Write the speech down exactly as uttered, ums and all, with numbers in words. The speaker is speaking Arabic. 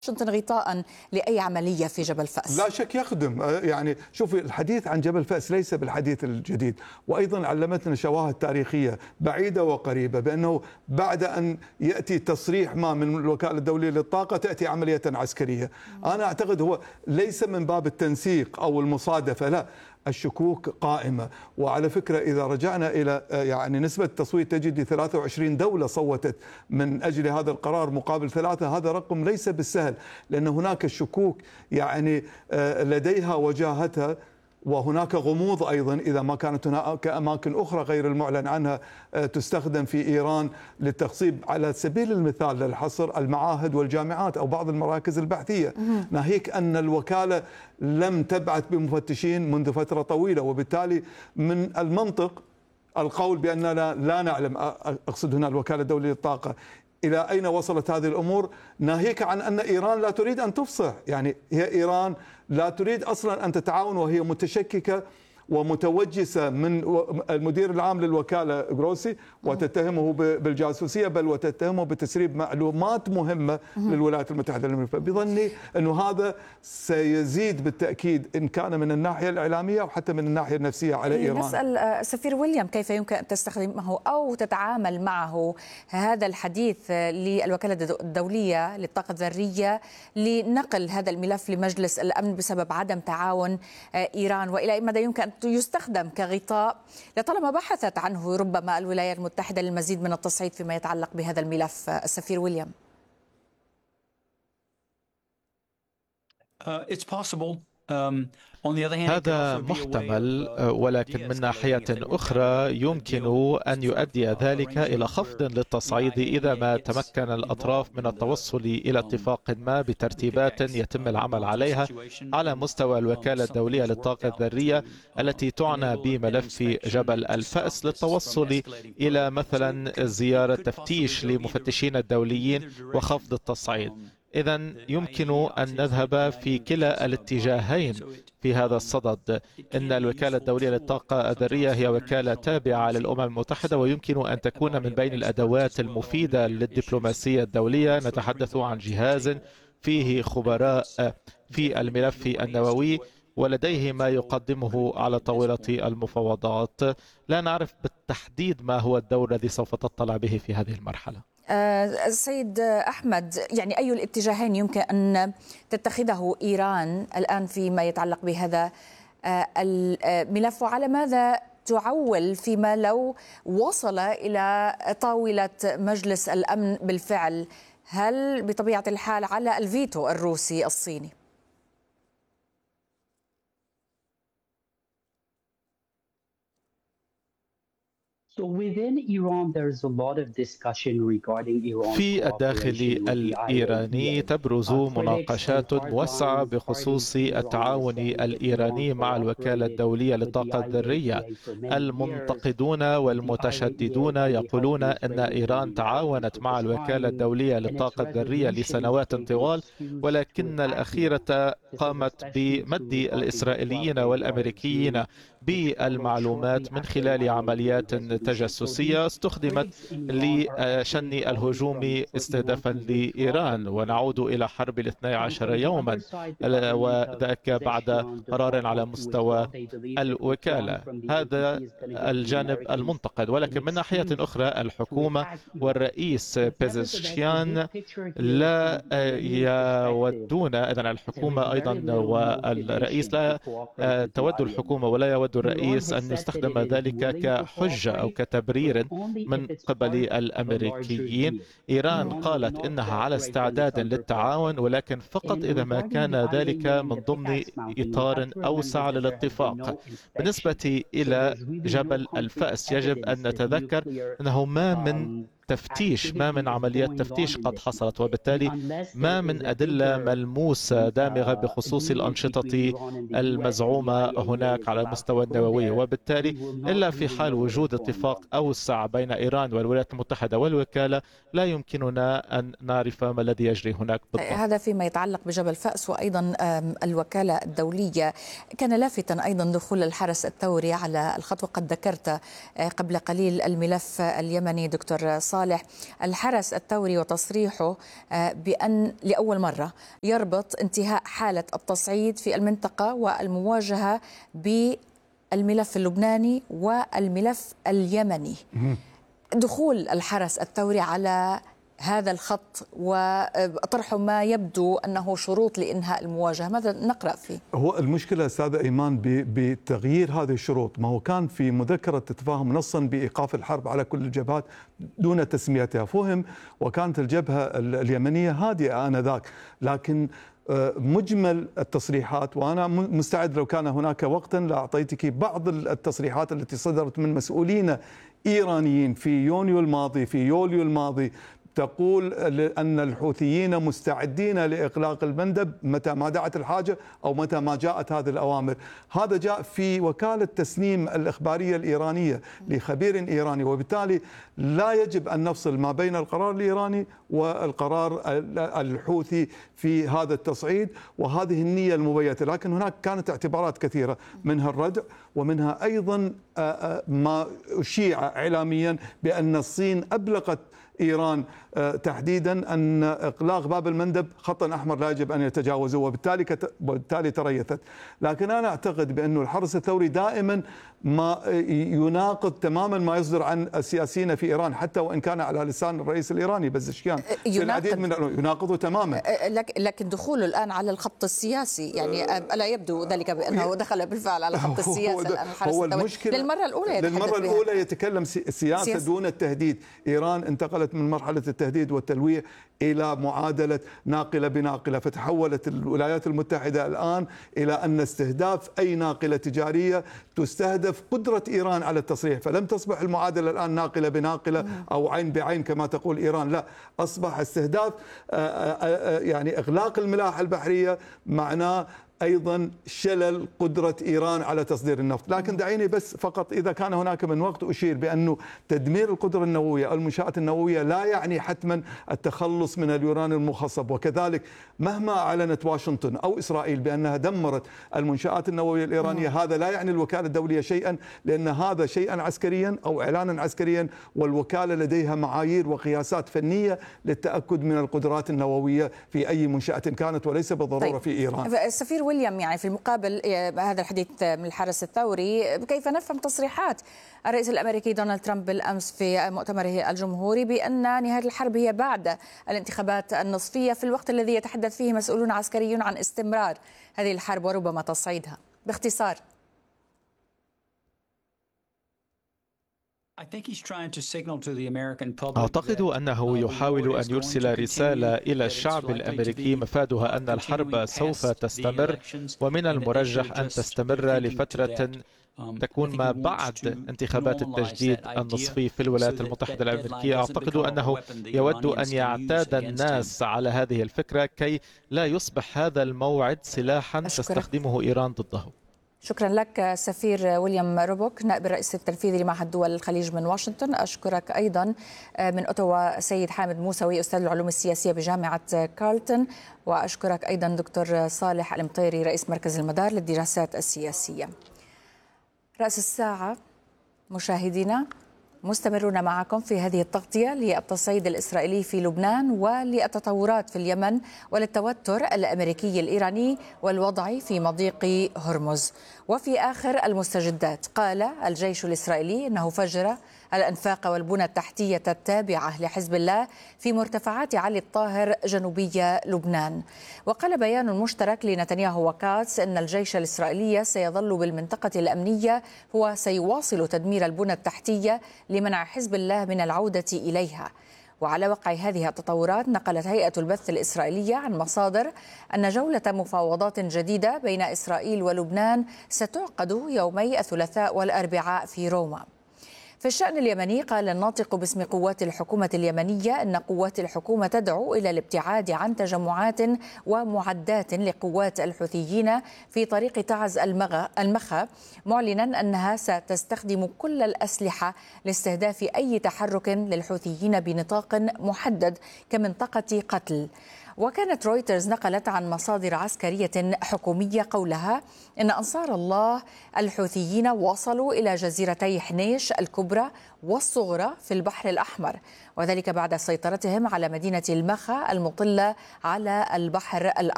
واشنطن غطاء لأي عملية في جبل فأس؟ لا شك يخدم. يعني شوفي، الحديث عن جبل فأس ليس بالحديث الجديد، وأيضا علمتنا شواهد تاريخية بعيدة وقريبة بأنه بعد أن يأتي تصريح ما من الوكالة الدولية للطاقة تأتي عملية عسكرية. أنا أعتقد هو ليس من باب التنسيق أو المصادفة، لا، الشكوك قائمة. وعلى فكرة إذا رجعنا إلى يعني نسبة التصويت تجد ثلاثة وعشرين دولة صوتت من أجل هذا القرار مقابل ثلاثة. هذا رقم ليس بالسهل، لأن هناك الشكوك يعني لديها وجاهتها، وهناك غموض أيضا إذا ما كانت هناك أماكن أخرى غير المعلن عنها تستخدم في إيران للتخصيب. على سبيل المثال للحصر المعاهد والجامعات أو بعض المراكز البحثية، ناهيك أن الوكالة لم تبعث بمفتشين منذ فترة طويلة، وبالتالي من المنطق القول بأننا لا نعلم، أقصد هنا الوكالة الدولية للطاقة، إلى أين وصلت هذه الأمور، ناهيك عن أن إيران لا تريد أن تفصح. يعني هي إيران لا تريد أصلا أن تتعاون، وهي متشككة ومتوجسة من المدير العام للوكالة جروسي وتتهمه بالجاسوسية، بل وتتهمه بتسريب معلومات مهمة للولايات المتحدة الأمريكية. بظني أنه هذا سيزيد بالتأكيد إن كان من الناحية الإعلامية وحتى من الناحية النفسية على إيران. نسأل سفير ويليام كيف يمكن أن تستخدمه أو تتعامل معه هذا الحديث للوكالة الدولية للطاقة الذرية لنقل هذا الملف لمجلس الأمن بسبب عدم تعاون إيران، وإلى أي مدى يمكن أن يستخدم كغطاء لطالما بحثت عنه ربما الولايات المتحدة للمزيد من التصعيد فيما يتعلق بهذا الملف؟ السفير ويليام. هذا محتمل، ولكن من ناحية أخرى يمكن أن يؤدي ذلك إلى خفض للتصعيد إذا ما تمكن الأطراف من التوصل إلى اتفاق ما بترتيبات يتم العمل عليها على مستوى الوكالة الدولية للطاقة الذرية التي تعنى بملف جبل الفأس، للتوصل إلى مثلا زيارة تفتيش لمفتشين الدوليين وخفض التصعيد. إذن يمكن أن نذهب في كلا الاتجاهين في هذا الصدد. إن الوكالة الدولية للطاقة الذرية هي وكالة تابعة للأمم المتحدة، ويمكن أن تكون من بين الأدوات المفيدة للدبلوماسية الدولية. نتحدث عن جهاز فيه خبراء في الملف النووي ولديه ما يقدمه على طاولة المفاوضات. لا نعرف بالتحديد ما هو الدور الذي سوف تطلع به في هذه المرحلة. السيد أحمد، يعني أي الاتجاهين يمكن أن تتخذه إيران الآن فيما يتعلق بهذا الملف، وعلى ماذا تعول فيما لو وصل إلى طاولة مجلس الأمن بالفعل؟ هل بطبيعة الحال على الفيتو الروسي الصيني؟ في الداخل الإيراني تبرز مناقشات موسعة بخصوص التعاون الإيراني مع الوكالة الدولية للطاقة الذرية. المنتقدون والمتشددون يقولون أن إيران تعاونت مع الوكالة الدولية للطاقة الذرية لسنوات طوال، ولكن الأخيرة قامت بمد الإسرائيليين والأمريكيين بالمعلومات من خلال عمليات تجسسية استخدمت لشن الهجوم استهدافا لإيران. ونعود إلى حرب الاثني عشر يوما، وذاك بعد قرار على مستوى الوكالة. هذا الجانب المنتقد. ولكن من ناحية أخرى الحكومة والرئيس بيزشكيان لا يودون، إذن الحكومة أيضا والرئيس لا تود الحكومة ولا يود الرئيس أن يستخدم ذلك كحجة أو كتبرير من قبل الأمريكيين. إيران قالت إنها على استعداد للتعاون، ولكن فقط إذا ما كان ذلك من ضمن إطار أوسع للاتفاق. بالنسبة إلى جبل الفأس يجب أن نتذكر أنه ما من تفتيش ما من عمليات تفتيش قد حصلت، وبالتالي ما من أدلة ملموسة دامغة بخصوص الأنشطة المزعومة هناك على المستوى النووي. وبالتالي إلا في حال وجود اتفاق أوسع بين إيران والولايات المتحدة والوكالة لا يمكننا أن نعرف ما الذي يجري هناك بالضبط. هذا فيما يتعلق بجبل فأس. وأيضا الوكالة الدولية كان لافتا أيضا دخول الحرس الثوري على الخط، وقد ذكرت قبل قليل الملف اليمني دكتور صالح. صالح، الحرس الثوري وتصريحه بأن لأول مرة يربط انتهاء حالة التصعيد في المنطقة والمواجهة بالملف اللبناني والملف اليمني. دخول الحرس الثوري على هذا الخط وطرح ما يبدو أنه شروط لإنهاء المواجهة، ماذا نقرأ فيه؟ هو المشكلة أستاذ إيمان بتغيير هذه الشروط. ما هو كان في مذكرة تفاهم نصا بإيقاف الحرب على كل الجبهات دون تسميتها، فهم وكانت الجبهة اليمنية هادئة آنذاك، لكن مجمل التصريحات، وأنا مستعد لو كان هناك وقتا لأعطيتك بعض التصريحات التي صدرت من مسؤولين إيرانيين في يونيو الماضي في يوليو الماضي تقول أن الحوثيين مستعدين لإغلاق المندب متى ما دعت الحاجة أو متى ما جاءت هذه الأوامر. هذا جاء في وكالة تسنيم الإخبارية الإيرانية لخبير إيراني، وبالتالي لا يجب أن نفصل ما بين القرار الإيراني والقرار الحوثي في هذا التصعيد وهذه النية المبيتة. لكن هناك كانت اعتبارات كثيرة، منها الردع ومنها أيضا ما أشيع إعلاميا بأن الصين أبلغت إيران تحديدا أن إغلاق باب المندب خطا أحمر لا يجب أن يتجاوزه، وبالتالي كت... وبالتالي تريثت. لكن أنا أعتقد بأن الحرس الثوري دائما ما يناقض تماما ما يصدر عن السياسيين في إيران، حتى وإن كان على لسان الرئيس الإيراني بزشكيان، العديد من يناقضه تماما. لكن دخوله الآن على الخط السياسي، يعني ألا يبدو ذلك بأنه دخل بالفعل على خط السياسي الآن الحرس الثوري للمرة الأولى يتحدث للمرة بها. الأولى يتكلم سياسة سياسة دون التهديد. إيران انتقلت من مرحلة التهديد والتلويح إلى معادلة ناقلة بناقلة، فتحولت الولايات المتحدة الآن إلى أن استهداف أي ناقلة تجارية تستهدف قدرة إيران على التصريح، فلم تصبح المعادلة الآن ناقلة بناقلة أو عين بعين كما تقول إيران، لا، أصبح استهداف يعني إغلاق الملاحة البحرية معناه أيضا شلل قدرة إيران على تصدير النفط. لكن دعيني بس فقط إذا كان هناك من وقت أشير بأنه تدمير القدرة النووية أو المنشآت النووية لا يعني حتما التخلص من اليورانيوم المخصب، وكذلك مهما أعلنت واشنطن أو إسرائيل بأنها دمرت المنشآت النووية الإيرانية هذا لا يعني الوكالة الدولية شيئا، لأن هذا شيئا عسكريا أو إعلانا عسكريا، والوكالة لديها معايير وقياسات فنية للتأكد من القدرات النووية في أي منشأة كانت وليس بالضرورة طيب. في إيران. السفير ويليام، يعني في المقابل هذا الحديث من الحرس الثوري، كيف نفهم تصريحات الرئيس الأمريكي دونالد ترامب بالأمس في مؤتمره الجمهوري بأن نهاية الحرب هي بعد الانتخابات النصفية، في الوقت الذي يتحدث فيه مسؤولون عسكريون عن استمرار هذه الحرب وربما تصعيدها؟ باختصار. أعتقد أنه يحاول أن يرسل رسالة إلى الشعب الأمريكي مفادها أن الحرب سوف تستمر، ومن المرجح أن تستمر لفترة تكون ما بعد انتخابات التجديد النصفي في الولايات المتحدة الأمريكية. أعتقد أنه يود أن يعتاد الناس على هذه الفكرة كي لا يصبح هذا الموعد سلاحا تستخدمه إيران ضده. شكرا لك سفير ويليام روبوك، نائب الرئيس التنفيذي لمعهد دول الخليج من واشنطن. أشكرك أيضا من أوتوا سيد حامد موسوي، أستاذ العلوم السياسية بجامعة كارلتون، وأشكرك أيضا دكتور صالح المطيري رئيس مركز المدار للدراسات السياسية. رأس الساعة مشاهدينا، مستمرون معكم في هذه التغطية للتصعيد الإسرائيلي في لبنان وللتطورات في اليمن وللتوتر الأمريكي الإيراني والوضع في مضيق هرمز. وفي آخر المستجدات، قال الجيش الإسرائيلي أنه فجر الأنفاق والبنى التحتية التابعة لحزب الله في مرتفعات علي الطاهر جنوبي لبنان. وقال بيان مشترك لنتنياهو وكاتس أن الجيش الإسرائيلي سيظل بالمنطقة الأمنية، هو سيواصل تدمير البنى التحتية لمنع حزب الله من العودة إليها. وعلى وقع هذه التطورات، نقلت هيئة البث الإسرائيلية عن مصادر أن جولة مفاوضات جديدة بين إسرائيل ولبنان ستعقد يومي الثلاثاء والأربعاء في روما. في الشأن اليمني، قال الناطق باسم قوات الحكومة اليمنية أن قوات الحكومة تدعو إلى الابتعاد عن تجمعات ومعدات لقوات الحوثيين في طريق تعز المخا، معلنا أنها ستستخدم كل الأسلحة لاستهداف أي تحرك للحوثيين بنطاق محدد كمنطقة قتل. وكانت رويترز نقلت عن مصادر عسكرية حكومية قولها إن أنصار الله الحوثيين وصلوا إلى جزيرتي حنيش الكبرى والصغرى في البحر الأحمر، وذلك بعد سيطرتهم على مدينة المخا المطلة على البحر الأحمر.